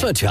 3.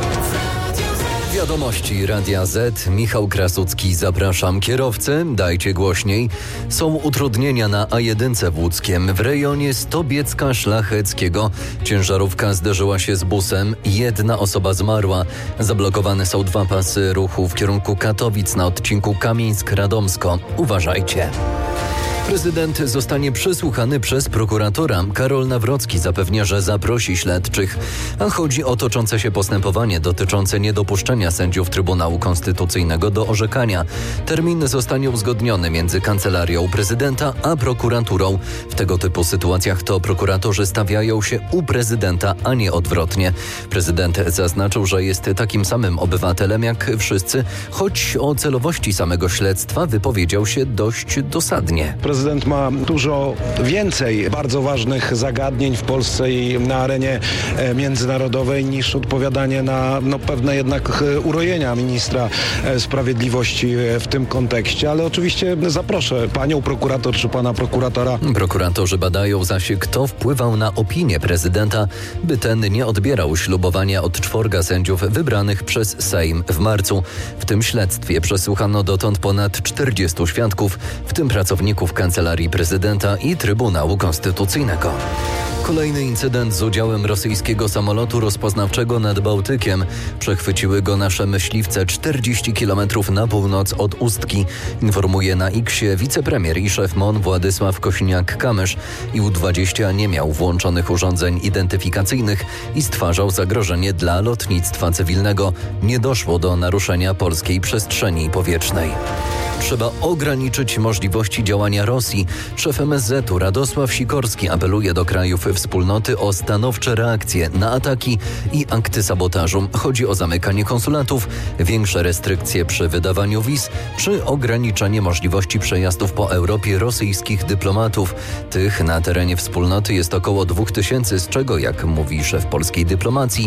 Wiadomości Radia Z. Michał Krasucki, zapraszam. Kierowcy, dajcie głośniej. Są utrudnienia na A1 w Łódzkiem. W rejonie Stobiecka-Szlacheckiego ciężarówka zderzyła się z busem. 1 osoba zmarła. Zablokowane są 2 pasy ruchu w kierunku Katowic na odcinku Kamieńsk-Radomsko. Uważajcie. Prezydent zostanie przesłuchany przez prokuratora. Karol Nawrocki zapewnia, że zaprosi śledczych, a chodzi o toczące się postępowanie dotyczące niedopuszczenia sędziów Trybunału Konstytucyjnego do orzekania. Termin zostanie uzgodniony między Kancelarią Prezydenta a prokuraturą. W tego typu sytuacjach to prokuratorzy stawiają się u prezydenta, a nie odwrotnie. Prezydent zaznaczył, że jest takim samym obywatelem jak wszyscy, choć o celowości samego śledztwa wypowiedział się dość dosadnie. Prezydent ma dużo więcej bardzo ważnych zagadnień w Polsce i na arenie międzynarodowej niż odpowiadanie na pewne jednak urojenia ministra sprawiedliwości w tym kontekście. Ale oczywiście zaproszę panią prokurator czy pana prokuratora. Prokuratorzy badają zaś, kto wpływał na opinię prezydenta, by ten nie odbierał ślubowania od 4 sędziów wybranych przez Sejm w marcu. W tym śledztwie przesłuchano dotąd ponad 40 świadków, w tym pracowników Kancelarii Prezydenta i Trybunału Konstytucyjnego. Kolejny incydent z udziałem rosyjskiego samolotu rozpoznawczego nad Bałtykiem. Przechwyciły go nasze myśliwce 40 km na północ od Ustki. Informuje na X-ie wicepremier i szef MON Władysław Kośniak-Kamysz. IU-20 nie miał włączonych urządzeń identyfikacyjnych i stwarzał zagrożenie dla lotnictwa cywilnego. Nie doszło do naruszenia polskiej przestrzeni powietrznej. Trzeba ograniczyć możliwości działania Rosji. Szef MSZ-u Radosław Sikorski apeluje do krajów wspólnoty o stanowcze reakcje na ataki i akty sabotażu. Chodzi o zamykanie konsulatów, większe restrykcje przy wydawaniu wiz czy ograniczenie możliwości przejazdów po Europie rosyjskich dyplomatów. Tych na terenie wspólnoty jest około 2000, z czego, jak mówi szef polskiej dyplomacji,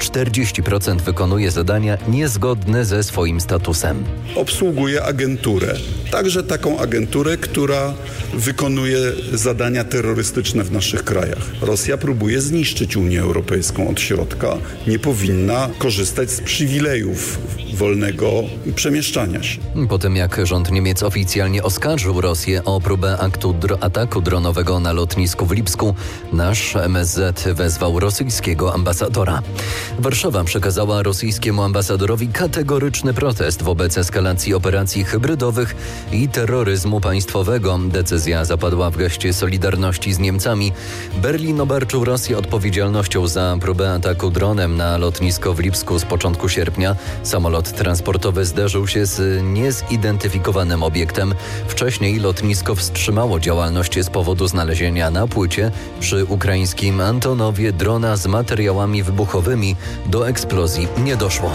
40% wykonuje zadania niezgodne ze swoim statusem. Obsługuje agenturę. Także taką agenturę, która wykonuje zadania terrorystyczne w naszych krajach. Rosja próbuje zniszczyć Unię Europejską od środka. Nie powinna korzystać z przywilejów wolnego przemieszczania się. Po tym jak rząd Niemiec oficjalnie oskarżył Rosję o próbę ataku dronowego na lotnisku w Lipsku, nasz MSZ wezwał rosyjskiego ambasadora. Warszawa przekazała rosyjskiemu ambasadorowi kategoryczny protest wobec eskalacji operacji hybrydowych i terroryzmu państwowego. Decyzja zapadła w geście solidarności z Niemcami. Berlin obarczył Rosję odpowiedzialnością za próbę ataku dronem na lotnisko w Lipsku z początku sierpnia. Samolot transportowy zderzył się z niezidentyfikowanym obiektem. Wcześniej lotnisko wstrzymało działalność z powodu znalezienia na płycie przy ukraińskim Antonowie drona z materiałami wybuchowymi. Do eksplozji nie doszło.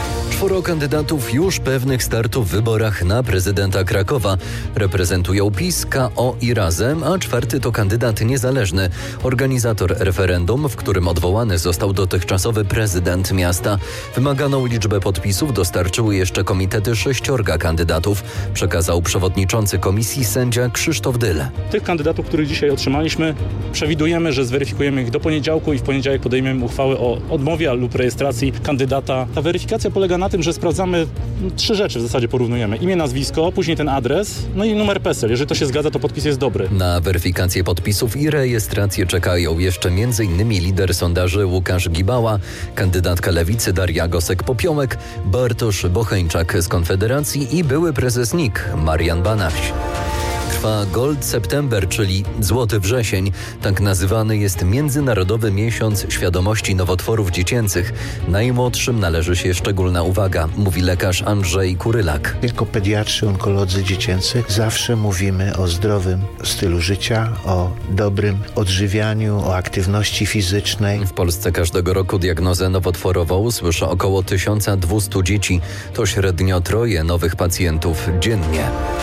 4 kandydatów już pewnych startu w wyborach na prezydenta Krakowa. Reprezentują PiS, KO i Razem, a 4 to kandydat niezależny. Organizator referendum, w którym odwołany został dotychczasowy prezydent miasta. Wymaganą liczbę podpisów dostarczyły jeszcze komitety 6 kandydatów, przekazał przewodniczący komisji sędzia Krzysztof Dyl. Tych kandydatów, których dzisiaj otrzymaliśmy, przewidujemy, że zweryfikujemy ich do poniedziałku i w poniedziałek podejmiemy uchwałę o odmowie lub rejestracji kandydata. Ta weryfikacja polega na tym, że sprawdzamy 3 rzeczy, w zasadzie porównujemy. Imię, nazwisko, później ten adres, no i numer PESEL. Jeżeli to się zgadza, to podpis jest dobry. Na weryfikację podpisów i rejestrację czekają jeszcze m.in. lider sondaży Łukasz Gibała, kandydatka Lewicy Daria Gosek-Popiołek, Bartosz Bocheńczak z Konfederacji i były prezes NIK Marian Banaś. Trwa Gold September, czyli Złoty Wrzesień. Tak nazywany jest Międzynarodowy Miesiąc Świadomości Nowotworów Dziecięcych. Najmłodszym należy się szczególna uwaga, mówi lekarz Andrzej Kurylak. Jako pediatrzy, onkolodzy dziecięcy zawsze mówimy o zdrowym stylu życia, o dobrym odżywianiu, o aktywności fizycznej. W Polsce każdego roku diagnozę nowotworową usłyszy około 1200 dzieci. To średnio 3 nowych pacjentów dziennie.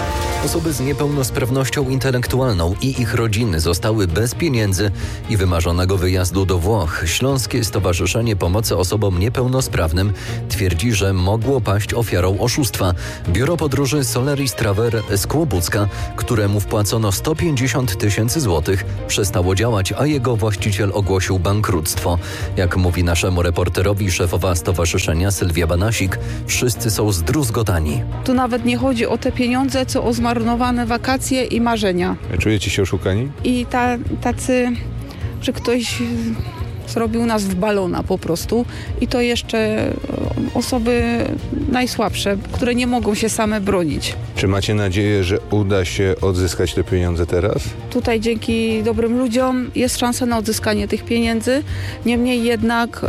Osoby z niepełnosprawnością intelektualną i ich rodziny zostały bez pieniędzy i wymarzonego wyjazdu do Włoch. Śląskie Stowarzyszenie Pomocy Osobom Niepełnosprawnym twierdzi, że mogło paść ofiarą oszustwa. Biuro podróży Solaris Travel z Kłobucka, któremu wpłacono 150 000 złotych, przestało działać, a jego właściciel ogłosił bankructwo. Jak mówi naszemu reporterowi szefowa stowarzyszenia Sylwia Banasik, wszyscy są zdruzgotani. Tu nawet nie chodzi o te pieniądze, co o zmarnowane wakacje i marzenia. Czujecie się oszukani? I tacy, że ktoś zrobił nas w balona po prostu i to jeszcze osoby najsłabsze, które nie mogą się same bronić. Czy macie nadzieję, że uda się odzyskać te pieniądze teraz? Tutaj dzięki dobrym ludziom jest szansa na odzyskanie tych pieniędzy, niemniej jednak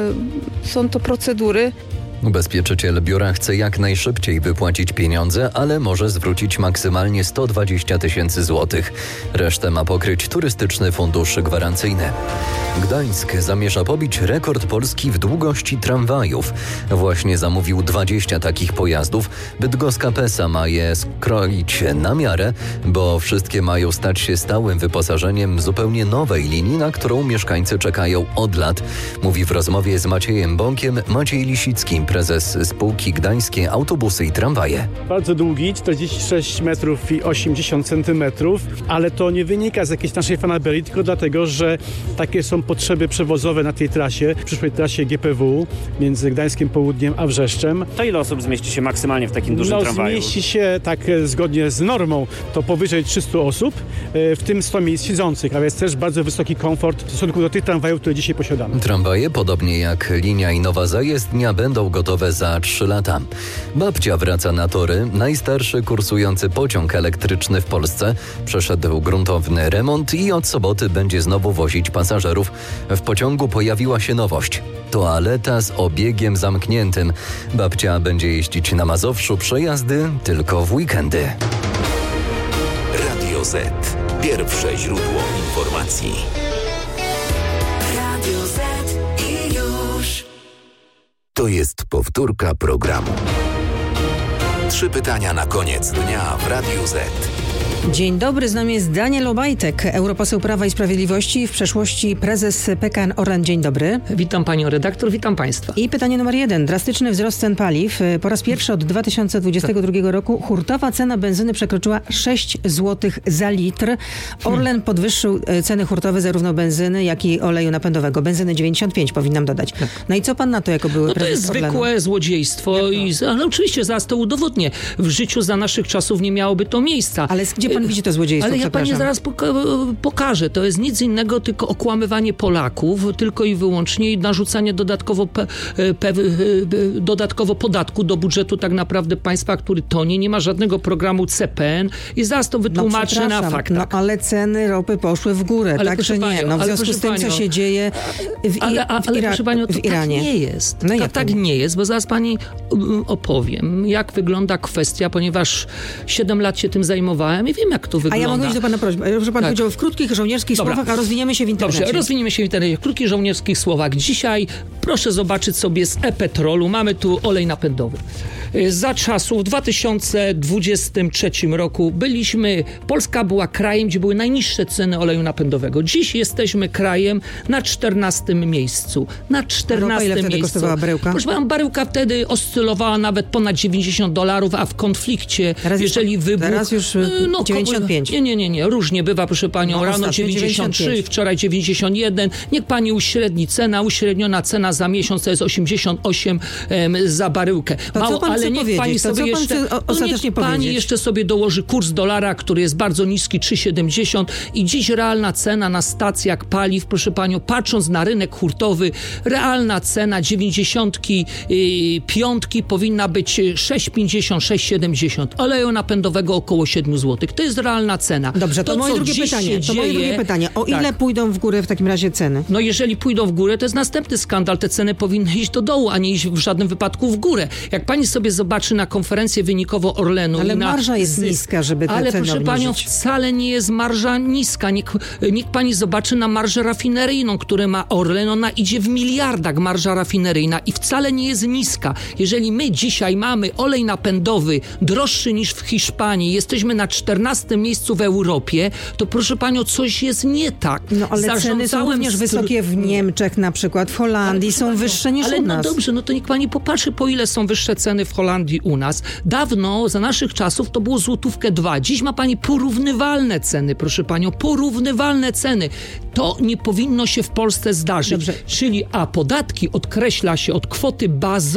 są to procedury. Ubezpieczyciel biura chce jak najszybciej wypłacić pieniądze, ale może zwrócić maksymalnie 120 000 złotych. Resztę ma pokryć Turystyczny Fundusz Gwarancyjny. Gdańsk zamierza pobić rekord Polski w długości tramwajów. Właśnie zamówił 20 takich pojazdów. Bydgoska PESA ma je skroić na miarę, bo wszystkie mają stać się stałym wyposażeniem zupełnie nowej linii, na którą mieszkańcy czekają od lat. Mówi w rozmowie z Maciejem Bąkiem Maciej Lisicki, prezes spółki Gdańskie Autobusy i Tramwaje. Bardzo długi, 46 metrów i 80 centymetrów, ale to nie wynika z jakiejś naszej fanaberii, tylko dlatego, że takie są potrzeby przewozowe na tej trasie, przyszłej trasie GPW między Gdańskiem Południem a Wrzeszczem. To ile osób zmieści się maksymalnie w takim dużym tramwaju? Zmieści się tak zgodnie z normą to powyżej 300 osób, w tym 100 miejsc siedzących, a więc też bardzo wysoki komfort w stosunku do tych tramwajów, które dzisiaj posiadamy. Tramwaje, podobnie jak linia i nowa zajezdnia, będą gotowe za 3 lata. Babcia wraca na tory. Najstarszy kursujący pociąg elektryczny w Polsce przeszedł gruntowny remont i od soboty będzie znowu wozić pasażerów. W pociągu pojawiła się nowość. Toaleta z obiegiem zamkniętym. Babcia będzie jeździć na Mazowszu, przejazdy tylko w weekendy. Radio Z. Pierwsze źródło informacji. Radio Z i już. To jest powtórka programu. 3 pytania na koniec dnia w Radiu Z. Dzień dobry, z nami jest Daniel Obajtek, europoseł Prawa i Sprawiedliwości, w przeszłości prezes PKN Orlen. Dzień dobry. Witam panią redaktor, witam państwa. I pytanie numer 1. Drastyczny wzrost cen paliw. Po raz pierwszy od 2022 roku hurtowa cena benzyny przekroczyła 6 zł za litr. Orlen podwyższył ceny hurtowe zarówno benzyny, jak i oleju napędowego. Benzyny 95 powinnam dodać. Tak. No i co pan na to jako były prezes prezes Orlenu? To jest zwykłe złodziejstwo, ale oczywiście zaraz to udowodnię. W życiu za naszych czasów nie miałoby to miejsca. Ale gdzie pan widzi to złodziejstwo? Ale ja pani zaraz pokażę. To jest nic innego, tylko okłamywanie Polaków, tylko i wyłącznie i narzucanie dodatkowo podatku do budżetu tak naprawdę państwa, który tonie. Nie ma żadnego programu CPN i zaraz to wytłumaczę na faktach. No ale ceny ropy poszły w górę, ale także nie. No w związku z tym, co się dzieje proszę panią, to w Iranie. Tak nie jest. No tak nie jest, bo zaraz pani opowiem, jak wygląda kwestia, ponieważ 7 lat się tym zajmowałem i wiem, jak to wygląda. A ja mogę iść do pana prośbę, że pan powiedział w krótkich żołnierskich słowach, a rozwiniemy się w internecie. Dobrze, rozwiniemy się w internecie. W krótkich żołnierskich słowach. Dzisiaj proszę zobaczyć sobie z e-petrolu. Mamy tu olej napędowy. Za czasów w 2023 roku Polska była krajem, gdzie były najniższe ceny oleju napędowego. Dziś jesteśmy krajem na 14 miejscu. Na 14 ile miejscu. Wtedy kosztowała baryłka? Proszę pana, baryłka wtedy oscylowała nawet ponad $90, a w konflikcie, jeżeli wybuchł... Teraz już 95. Nie. Różnie bywa, proszę panią. Rano 93, wczoraj 91. Niech pani uśredni cena, uśredniona cena za miesiąc to jest 88 za baryłkę. Mało, ale niech pani sobie jeszcze sobie dołoży kurs dolara, który jest bardzo niski, 3,70 i dziś realna cena na stacjach paliw, proszę panią, patrząc na rynek hurtowy, realna cena 95 powinna być 6,50, 6,70. Oleju napędowego około 7 zł. To jest realna cena. Dobrze, to moje drugie pytanie. O ile pójdą w górę w takim razie ceny? No jeżeli pójdą w górę, to jest następny skandal. Te ceny powinny iść do dołu, a nie iść w żadnym wypadku w górę. Jak pani sobie zobaczy na konferencję wynikową Orlenu... Ale marża jest niska, żeby te ceny obniżyć. Ale proszę panią, wcale nie jest marża niska. Niech pani zobaczy na marżę rafineryjną, który ma Orlen. Ona idzie w miliardach, marża rafineryjna, i wcale nie jest niska. Jeżeli my dzisiaj mamy olej napędowy droższy niż w Hiszpanii, jesteśmy na 14. miejscu w Europie, to proszę panią, coś jest nie tak. No ale ceny są również wysokie w Niemczech na przykład, w Holandii są wyższe niż u nas. No dobrze, no to niech pani popatrzy, po ile są wyższe ceny w Holandii u nas. Dawno, za naszych czasów, to było złotówkę 2. Dziś ma pani porównywalne ceny, proszę panią, porównywalne ceny. To nie powinno się w Polsce zdarzyć. Dobrze. Czyli, a podatki odkreśla się od kwoty bazowej,